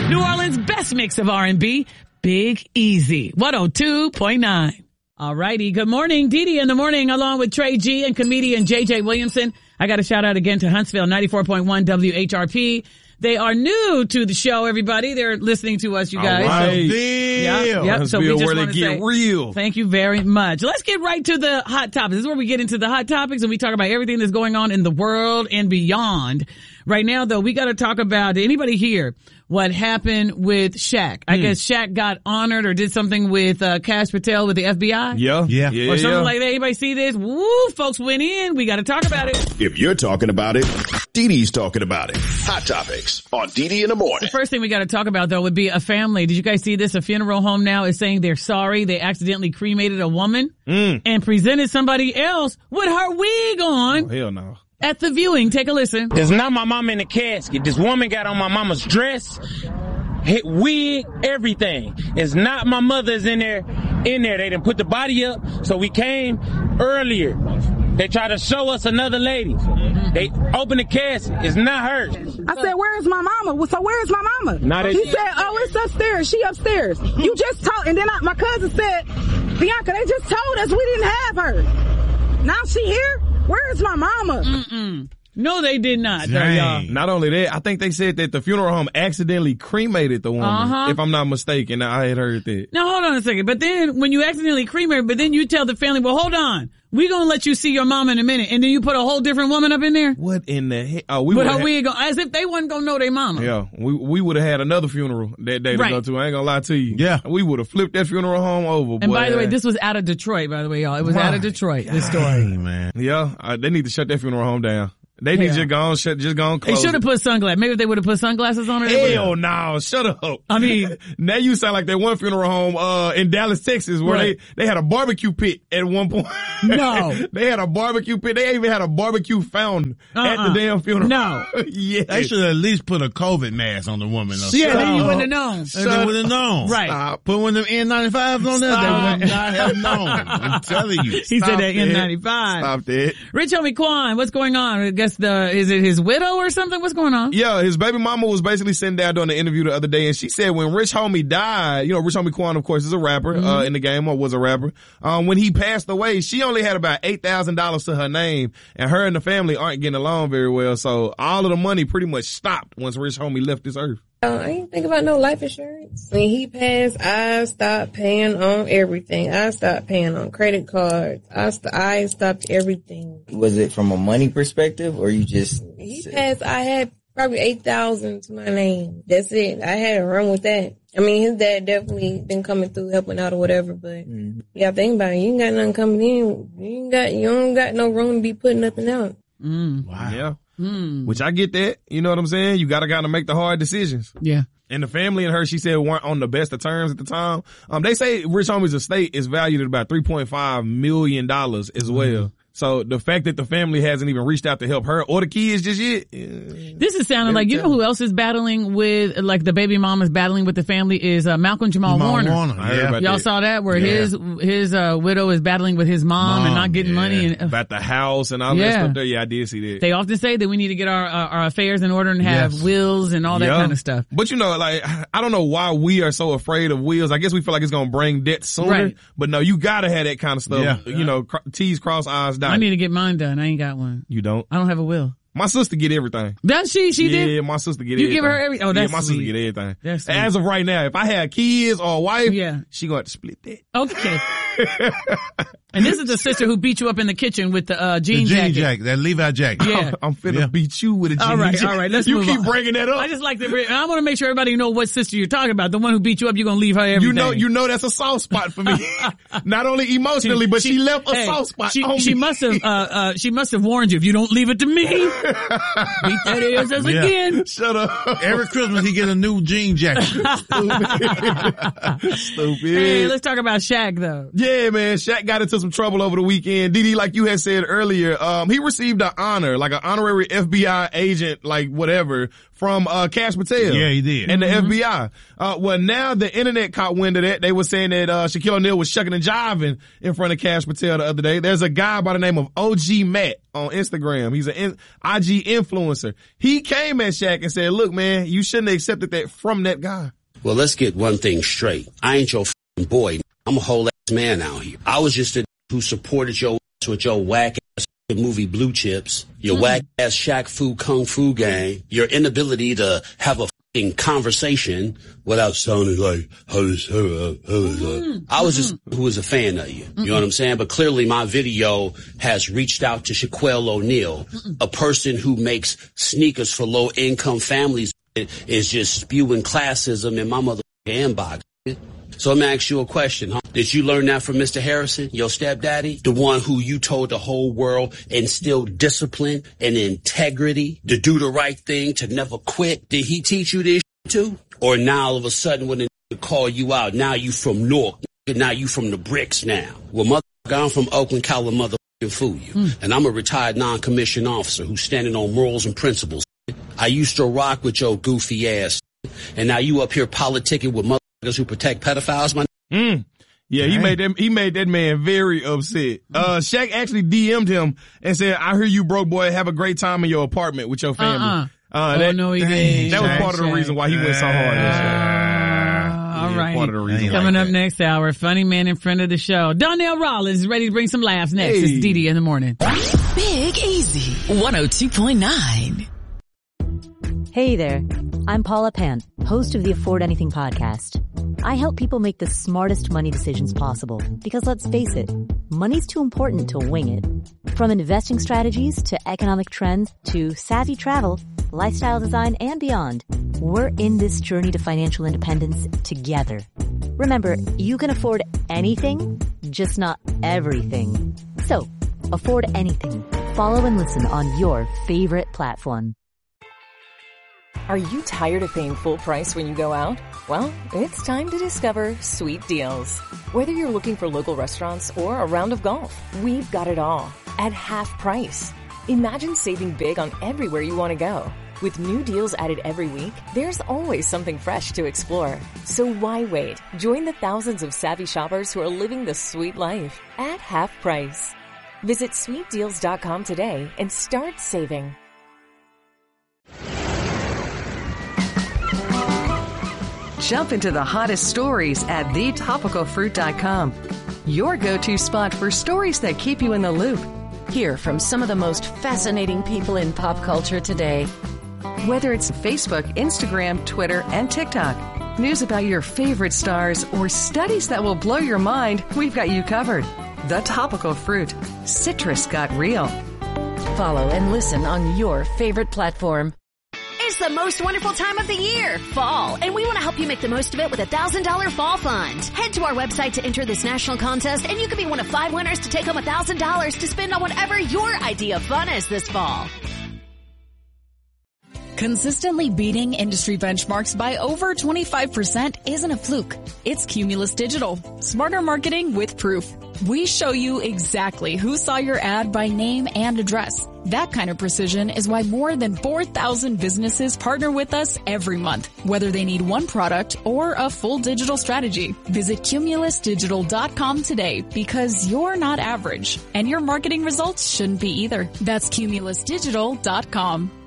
New Orleans' best mix of R&B, Big Easy, 102.9. All righty. Good morning. Didi in the morning, along with Trey G and comedian JJ Williamson. I got a shout out again to Huntsville, 94.1 WHRP. They are new to the show, everybody. They're listening to us, you guys. All right. Yep. So we just where want they to get say real. thank you very much. Let's get right to the hot topics. This is where we get into the hot topics and we talk about everything that's going on in the world and beyond. Right now, though, we got to talk about, anybody here, what happened with Shaq? I guess Shaq got honored or did something with Kash Patel with the FBI? Yeah. Or something like that. Anybody see this? Woo, folks went in. We got to talk about it. If you're talking about it, Didi's talking about it. Hot Topics on Didi in the morning. The first thing we got to talk about, though, would be a family. Did you guys see this? A funeral home now is saying they're sorry. They accidentally cremated a woman and presented somebody else with her wig on. Oh, hell no. At the viewing. Take a listen. It's not my mama in the casket. This woman got on my mama's dress, wig, everything. It's not my mother's in there. They didn't put the body up, so we came earlier. They tried to show us another lady. They opened the casket. It's not her. I said, where's my mama? So where's my mama? He said, oh, it's upstairs. She upstairs. You just told, and then my cousin said, Bianca, they just told us we didn't have her. Now she here? Where's my mama? No, they did not, though, y'all. Not only that, I think they said that the funeral home accidentally cremated the woman, if I'm not mistaken. I had heard that. Now, hold on a second. But then, when you accidentally cremate, but then you tell the family, well, hold on. We're going to let you see your mama in a minute. And then you put a whole different woman up in there? What in the heck? With her wig on, as if they wasn't going to know their mama. Yeah. We would have had another funeral that day to go to. I ain't going to lie to you. Yeah. We would have flipped that funeral home over. And by the way, this was out of Detroit, by the way, y'all. It was out of Detroit, this story. Man. Yeah. They need to shut that funeral home down. They need to just go and close. They should have put sunglasses. Maybe if they would have put sunglasses on her. Hell no, shut up. I mean, now you sound like that one funeral home, in Dallas, Texas, where they had a barbecue pit at one point. No. They had a barbecue pit. They even had a barbecue fountain at the damn funeral. No. Yeah. They should at least put a COVID mask on the woman. Then you wouldn't have known. They would have known. Right. Put one of them N95s on there, they would not have known. I'm telling you. He said that N95. Stop that. Rich Homie Quan, what's going on? I guess is it his widow or something? What's going on? Yeah, his baby mama was basically sitting down doing the interview the other day, and she said when Rich Homie died, Rich Homie Quan, of course, is a rapper, in the game, or was a rapper. When he passed away, she only had about $8,000 to her name, and her and the family aren't getting along very well, so all of the money pretty much stopped once Rich Homie left this earth. I ain't think about no life insurance. When he passed, I stopped paying on everything. I stopped paying on credit cards. I stopped everything. Was it from a money perspective, or you just? He passed, I had probably $8,000 to my name. That's it. I had to run with that. I mean, his dad definitely been coming through, helping out or whatever, but yeah, think about it. You ain't got nothing coming in. You don't got no room to be putting nothing out. Wow. Yeah. Which I get that. You know what I'm saying? You gotta make the hard decisions. Yeah. And the family and her, she said, weren't on the best of terms at the time. They say Rich Homie's estate is valued at about $3.5 million as well. So the fact that the family hasn't even reached out to help her or the kids just yet. This is sounding like, you know who else is battling with, like the baby mom is battling with the family is Malcolm Jamal Warner. Y'all saw that where his widow is battling with his mom and not getting money. And, about the house and all that stuff there. Yeah, I did see that. They often say that we need to get our affairs in order and have wills and all that kind of stuff. But like, I don't know why we are so afraid of wills. I guess we feel like it's going to bring debt sooner. Right. But no, you got to have that kind of stuff. T's cross, I's dot. I need to get mine done. I ain't got one. You don't? I don't have a will. My sister get everything. Does she? She did? Yeah, my sister get everything. You give her everything? Oh, that's my sweet. sister get everything. That's sweet. As of right now, if I had kids or a wife, she going to split that. Okay. And this is the sister who beat you up in the kitchen with the jean jacket. That Levi jacket. Yeah. I'm finna beat you with a jean jacket. All right, let's you move keep on. bringing that up. I just like to, I want to make sure everybody know what sister you're talking about. The one who beat you up, you're going to leave her everything. You know that's a soft spot for me. Not only emotionally, but she left a soft spot on me. She must have warned you. If you don't leave it to me, beat that ass again. Shut up. Every Christmas he get a new jean jacket. Stupid. Hey, let's talk about Shaq though. Yeah, man. Shaq got into some trouble over the weekend. DD, like you had said earlier, he received an honor, like an honorary FBI agent, like whatever, from Kash Patel. Yeah, he did. And the FBI. Well, now the internet caught wind of that. They were saying that Shaquille O'Neal was shucking and jiving in front of Kash Patel the other day. There's a guy by the name of OG Matt on Instagram. He's an IG influencer. He came at Shaq and said, look, man, you shouldn't have accepted that from that guy. Well, let's get one thing straight. I ain't your f***ing boy. I'm a whole ass man out here. I was just a who supported your ass with your whack ass movie Blue Chips, your whack ass Shaq Fu Kung Fu game, your inability to have a f***ing conversation without sounding like, I was just who was a fan of you. You know what I'm saying? But clearly my video has reached out to Shaquille O'Neal, a person who makes sneakers for low income families is just spewing classism in my mother inbox. So let me ask you a question, huh? Did you learn that from Mr. Harrison, your stepdaddy? The one who you told the whole world instilled discipline and integrity to do the right thing, to never quit? Did he teach you this too? Or now all of a sudden when they call you out, now you from Newark, now you from the bricks now? Well, I'm from Oakland, California, fool you. And I'm a retired non-commissioned officer who's standing on morals and principles. I used to rock with your goofy ass. And now you up here politicking with motherfuckers who protect pedophiles, my Yeah, he made that man very upset. Shaq actually DM'd him and said, I hear you broke boy have a great time in your apartment with your family. No, he didn't. That was part of the reason why he went so hard. All right. Part of the reason. Coming up next hour, funny man in front of the show. Donnell Rollins is ready to bring some laughs next. It's DD in the morning. Big Easy 102.9. Hey there, I'm Paula Pan, host of the Afford Anything podcast. I help people make the smartest money decisions possible because let's face it, money's too important to wing it. From investing strategies to economic trends to savvy travel, lifestyle design, and beyond, we're in this journey to financial independence together. Remember, you can afford anything, just not everything. So, afford anything. Follow and listen on your favorite platform. Are you tired of paying full price when you go out? Well, it's time to discover Sweet Deals. Whether you're looking for local restaurants or a round of golf, we've got it all at half price. Imagine saving big on everywhere you want to go. With new deals added every week, there's always something fresh to explore. So why wait? Join the thousands of savvy shoppers who are living the sweet life at half price. Visit sweetdeals.com today and start saving. Jump into the hottest stories at thetopicalfruit.com. Your go-to spot for stories that keep you in the loop. Hear from some of the most fascinating people in pop culture today. Whether it's Facebook, Instagram, Twitter, and TikTok, news about your favorite stars, or studies that will blow your mind, we've got you covered. The Topical Fruit. Citrus got real. Follow and listen on your favorite platform. It's the most wonderful time of the year, fall, and we want to help you make the most of it with a $1,000 fall fund. Head to our website to enter this national contest, and you can be one of 5 winners to take home $1,000 to spend on whatever your idea of fun is this fall. Consistently beating industry benchmarks by over 25% isn't a fluke. It's Cumulus Digital. Smarter marketing with proof. We show you exactly who saw your ad by name and address. That kind of precision is why more than 4,000 businesses partner with us every month, whether they need one product or a full digital strategy. Visit cumulusdigital.com today because you're not average and your marketing results shouldn't be either. That's cumulusdigital.com.